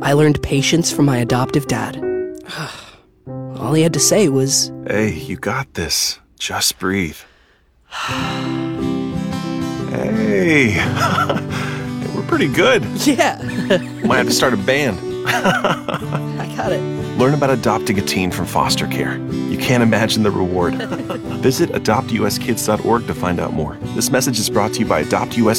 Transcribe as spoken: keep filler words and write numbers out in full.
I learned patience from my adoptive dad. All he had to say was, Hey, you got this. Just breathe. Hey, we're pretty good. yeah, Might have to start a band. I got it. Learn about adopting a teen from foster care. You can't imagine the reward. Visit adopt u s kids dot org to find out more. This message is brought to you by Adopt U S